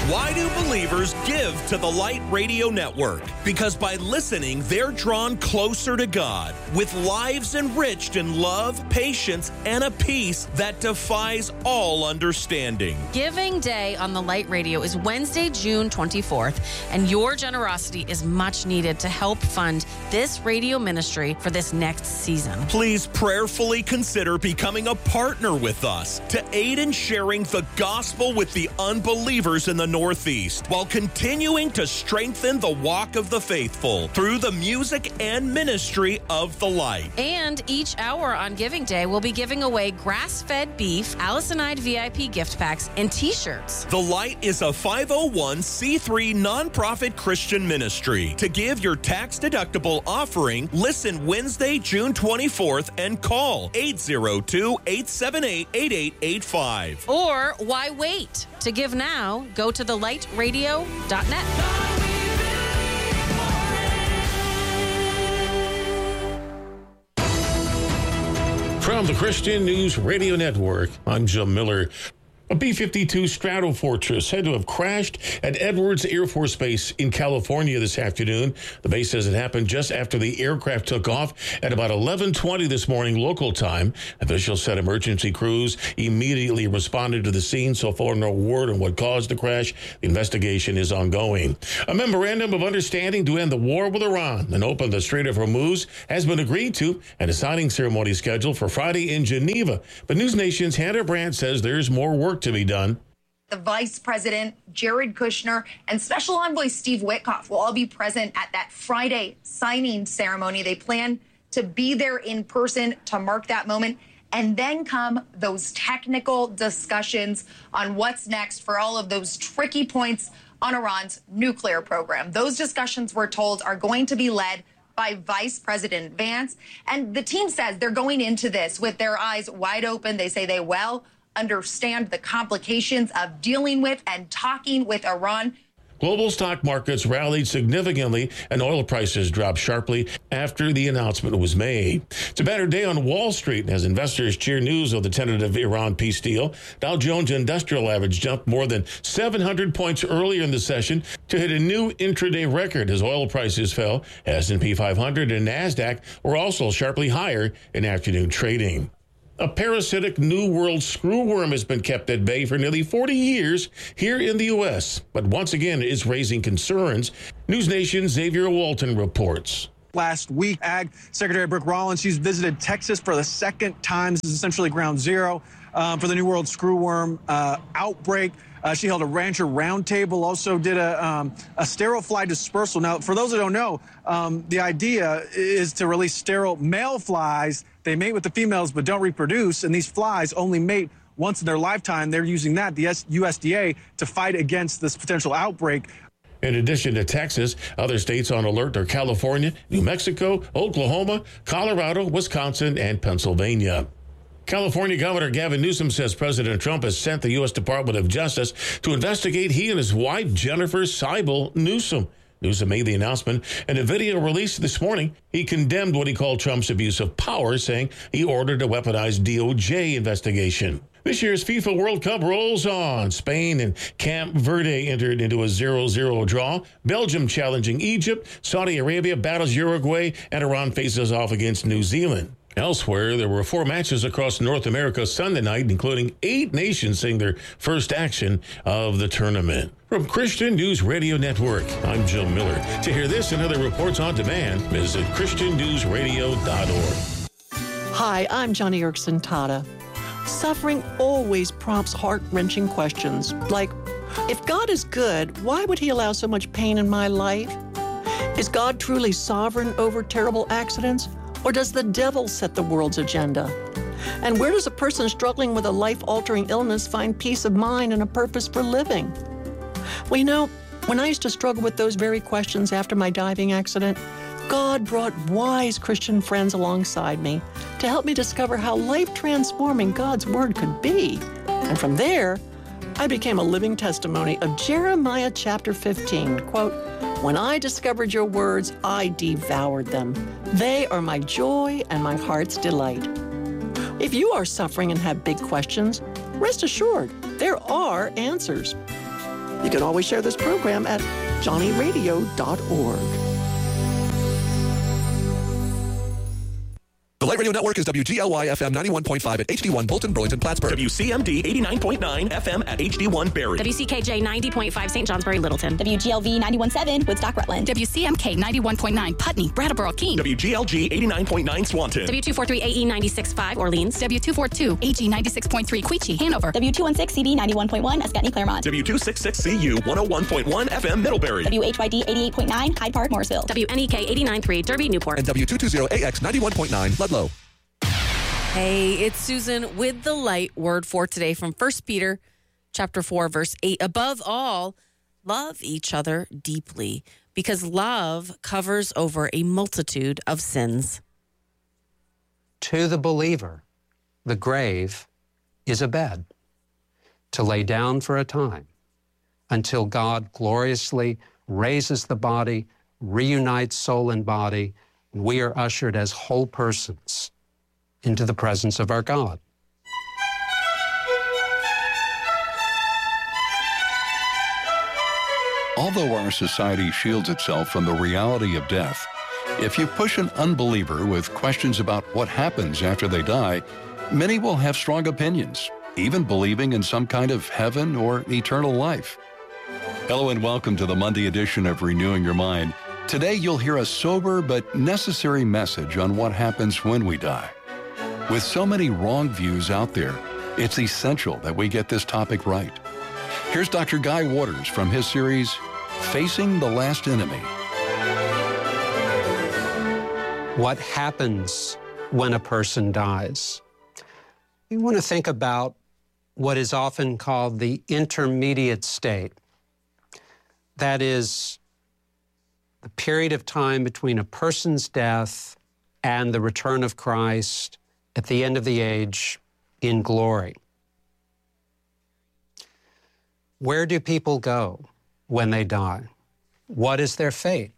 Why do believers give to the Light Radio Network? Because by listening, they're drawn closer to God with lives enriched in love, patience, and a peace that defies all understanding. Giving Day on the Light Radio is Wednesday, June 24th, and your generosity is much needed to help fund this radio ministry for this next season. Please prayerfully consider becoming a partner with us to aid in sharing the gospel with the unbelievers in the Northeast, while continuing to strengthen the walk of the faithful through the music and ministry of the Light. And each hour on Giving Day, we'll be giving away grass-fed beef, Allisonide VIP gift packs, and T-shirts. The Light is a 501c3 nonprofit Christian ministry. To give your tax-deductible offering, listen Wednesday, June 24th, and call 802-878-8885. Or why wait? To give now, go to thelightradio.net. From the Christian News Radio Network, I'm Jim Miller. A B-52 Stratofortress said to have crashed at Edwards Air Force Base in California this afternoon. The base says it happened just after the aircraft took off at about 11:20 this morning local time. Officials said emergency crews immediately responded to the scene. So far, no word on what caused the crash. The investigation is ongoing. A memorandum of understanding to end the war with Iran and open the Strait of Hormuz has been agreed to, and a signing ceremony scheduled for Friday in Geneva. But News Nation's Hannah Brandt says there's more work to be done. The Vice President, Jared Kushner, and Special Envoy Steve Witkoff will all be present at that Friday signing ceremony. They plan to be there in person to mark that moment. And then come those technical discussions on what's next for all of those tricky points on Iran's nuclear program. Those discussions, we're told, are going to be led by Vice President Vance. And the team says they're going into this with their eyes wide open. They say they understand the complications of dealing with and talking with Iran. Global stock markets rallied significantly and oil prices dropped sharply after the announcement was made. It's a better day on Wall Street as investors cheer news of the tentative Iran peace deal. Dow Jones Industrial Average jumped more than 700 points earlier in the session to hit a new intraday record as oil prices fell. S&P 500 and NASDAQ were also sharply higher in afternoon trading. A parasitic New World screwworm has been kept at bay for nearly 40 years here in the U.S., but once again is raising concerns. News Nation's Xavier Walton reports. Last week, Ag Secretary Brooke Rollins, she's visited Texas for the second time. This is essentially ground zero for the New World screwworm outbreak. She held a rancher roundtable, also did a sterile fly dispersal. Now, for those that don't know, the idea is to release sterile male flies. They mate with the females but don't reproduce, and these flies only mate once in their lifetime. They're using that, the USDA, to fight against this potential outbreak. In addition to Texas, other states on alert are California, New Mexico, Oklahoma, Colorado, Wisconsin, and Pennsylvania. California Governor Gavin Newsom says President Trump has sent the U.S. Department of Justice to investigate he and his wife, Jennifer Seibel Newsom. Newsom made the announcement in a video released this morning. He condemned what he called Trump's abuse of power, saying he ordered a weaponized DOJ investigation. This year's FIFA World Cup rolls on. Spain and Cape Verde entered into a 0-0 draw. Belgium challenging Egypt. Saudi Arabia battles Uruguay, and Iran faces off against New Zealand. Elsewhere, there were 4 matches across North America Sunday night, including 8 nations seeing their first action of the tournament. From Christian News Radio Network, I'm Jim Miller. To hear this and other reports on demand, visit ChristianNewsRadio.org. Hi, I'm Johnny Erkson Tata. Suffering always prompts heart-wrenching questions like, if God is good, why would he allow so much pain in my life? Is God truly sovereign over terrible accidents? Or does the devil set the world's agenda? And where does a person struggling with a life-altering illness find peace of mind and a purpose for living? Well, you know, when I used to struggle with those very questions after my diving accident, God brought wise Christian friends alongside me to help me discover how life-transforming God's Word could be. And from there, I became a living testimony of Jeremiah chapter 15, quote, "When I discovered your words, I devoured them. They are my joy and my heart's delight." If you are suffering and have big questions, rest assured, there are answers. You can always share this program at johnnyradio.org. The Light Radio Network is WGLY FM 91.5 at HD1 Bolton, Burlington, Plattsburgh. WCMD 89.9 FM at HD1 Barrie. WCKJ 90.5 St. Johnsbury, Littleton. WGLV 91.7 Woodstock, Rutland. WCMK 91.9 Putney, Brattleboro, Keene. WGLG 89.9 Swanton. W243 AE 96.5 Orleans. W242 AG 96.3 Queechee, Hanover. W216 CD 91.1 Ascutney, Claremont. W266 CU 101.1 FM Middlebury. WHYD 88.9 Hyde Park, Morrisville. WNEK 89.3 Derby, Newport. And W220 AX 91.9 Ludlow. Hey, it's Susan with the light word for today from 1 Peter chapter 4, verse 8. Above all, love each other deeply, because love covers over a multitude of sins. To the believer, the grave is a bed to lay down for a time until God gloriously raises the body, reunites soul and body, and we are ushered as whole persons into the presence of our God. Although our society shields itself from the reality of death, if you push an unbeliever with questions about what happens after they die, many will have strong opinions, even believing in some kind of heaven or eternal life. Hello and welcome to the Monday edition of Renewing Your Mind. Today you'll hear a sober but necessary message on what happens when we die. With so many wrong views out there, it's essential that we get this topic right. Here's Dr. Guy Waters from his series, Facing the Last Enemy. What happens when a person dies? We want to think about what is often called the intermediate state. That is the period of time between a person's death and the return of Christ at the end of the age in glory. Where do people go when they die? What is their fate?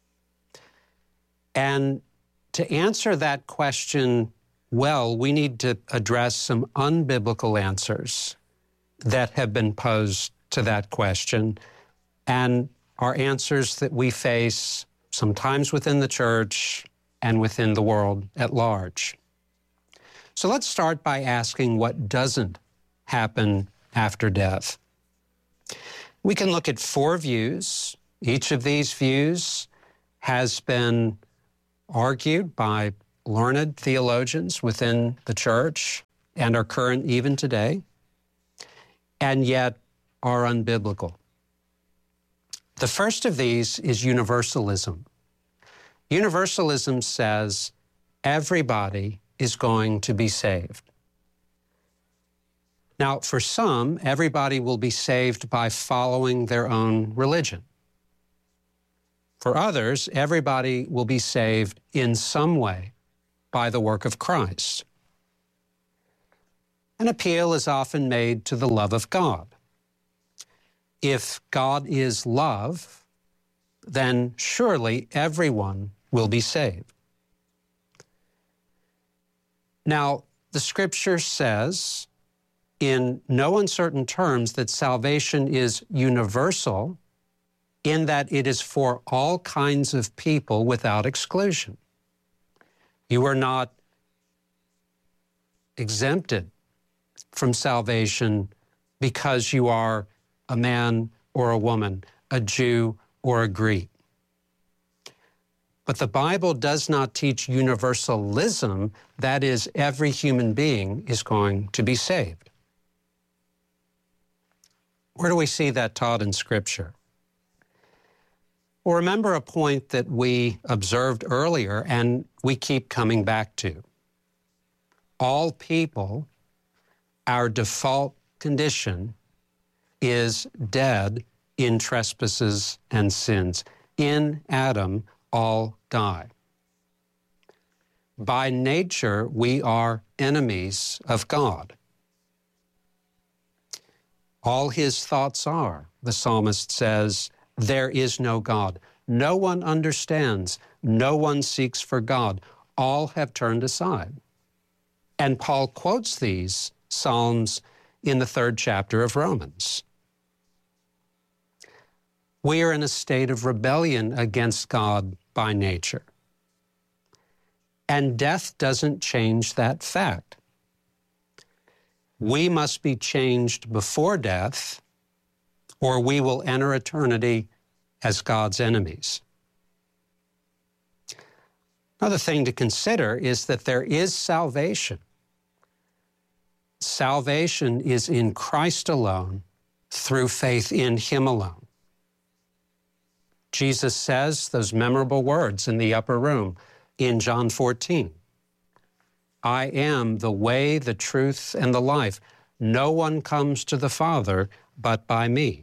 And to answer that question well, we need to address some unbiblical answers that have been posed to that question and are answers that we face sometimes within the church and within the world at large. So let's start by asking what doesn't happen after death. We can look at 4 views. Each of these views has been argued by learned theologians within the church and are current even today, and yet are unbiblical. The first of these is universalism. Universalism says everybody is going to be saved. Now, for some, everybody will be saved by following their own religion. For others, everybody will be saved in some way by the work of Christ. An appeal is often made to the love of God. If God is love, then surely everyone will be saved. Now, the Scripture says in no uncertain terms that salvation is universal in that it is for all kinds of people without exclusion. You are not exempted from salvation because you are a man or a woman, a Jew or a Greek. But the Bible does not teach universalism, that is, every human being is going to be saved. Where do we see that taught in Scripture? Well, remember a point that we observed earlier and we keep coming back to. All people, our default condition is dead in trespasses and sins. In Adam, all die. By nature, we are enemies of God. All his thoughts are, the psalmist says, there is no God. No one understands. No one seeks for God. All have turned aside. And Paul quotes these Psalms in the 3rd chapter of Romans. We are in a state of rebellion against God by nature. And death doesn't change that fact. We must be changed before death, or we will enter eternity as God's enemies. Another thing to consider is that there is salvation. Salvation is in Christ alone, through faith in Him alone. Jesus says those memorable words in the upper room in John 14. I am the way, the truth, and the life. No one comes to the Father but by me.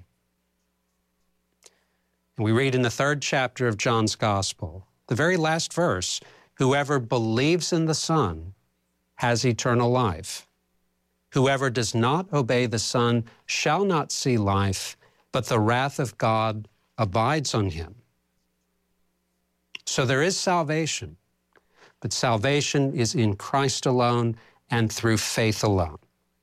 And we read in the 3rd chapter of John's Gospel, the very last verse, whoever believes in the Son has eternal life. Whoever does not obey the Son shall not see life, but the wrath of God abides on him. So there is salvation, but salvation is in Christ alone and through faith alone.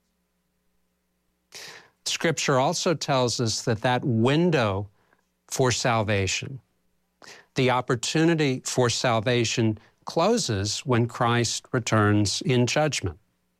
Scripture also tells us that that window for salvation, the opportunity for salvation, closes when Christ returns in judgment.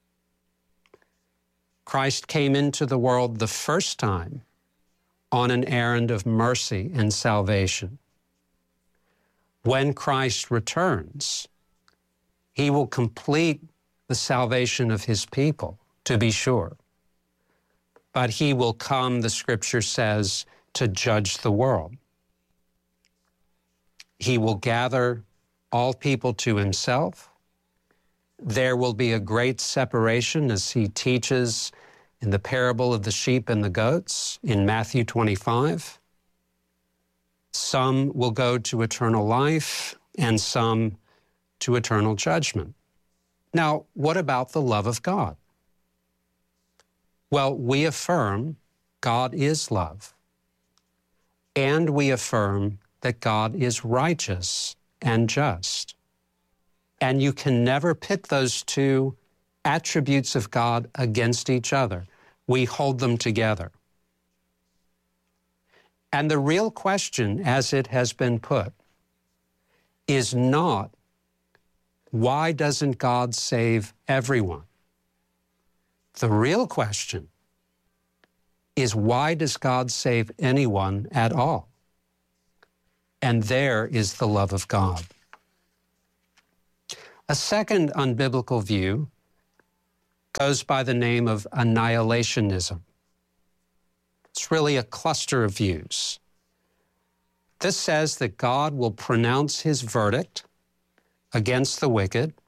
Christ came into the world the first time on an errand of mercy and salvation. When Christ returns, He will complete the salvation of His people, to be sure. But He will come, the Scripture says, to judge the world. He will gather all people to Himself. There will be a great separation, as He teaches in the parable of the sheep and the goats in Matthew 25. Some will go to eternal life and some to eternal judgment. Now, what about the love of God? Well, we affirm God is love, and we affirm that God is righteous and just. And you can never pit those two attributes of God against each other. We hold them together. And the real question, as it has been put, is not, why doesn't God save everyone? The real question is, why does God save anyone at all? And there is the love of God. A second unbiblical view goes by the name of annihilationism. It's really a cluster of views. This says that God will pronounce His verdict against the wicked